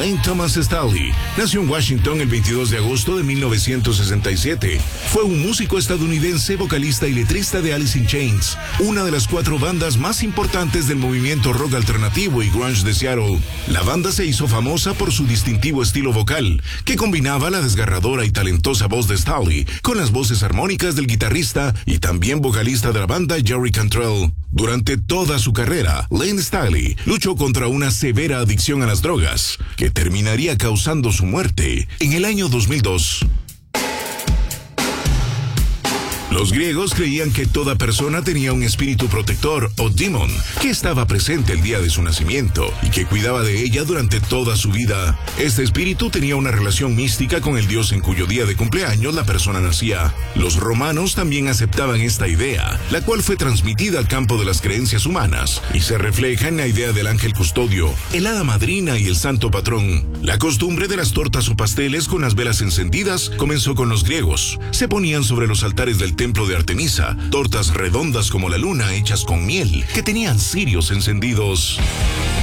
Elaine Thomas Staley nació en Washington el 22 de agosto de 1967. Fue un músico estadounidense, vocalista y letrista de Alice in Chains, una de las 4 bandas más importantes del movimiento rock alternativo y grunge de Seattle. La banda se hizo famosa por su distintivo estilo vocal, que combinaba la desgarradora y talentosa voz de Staley con las voces armónicas del guitarrista y también vocalista de la banda Jerry Cantrell. Durante toda su carrera, Elaine Staley luchó contra una severa adicción a las drogas, que terminaría causando su muerte en el año 2002. Los griegos creían que toda persona tenía un espíritu protector o demon que estaba presente el día de su nacimiento y que cuidaba de ella durante toda su vida. Este espíritu tenía una relación mística con el dios en cuyo día de cumpleaños la persona nacía. Los romanos también aceptaban esta idea, la cual fue transmitida al campo de las creencias humanas y se refleja en la idea del ángel custodio, el hada madrina y el santo patrón. La costumbre de las tortas o pasteles con las velas encendidas comenzó con los griegos. Se ponían sobre los altares del templo de Artemisa tortas redondas como la luna hechas con miel que tenían cirios encendidos.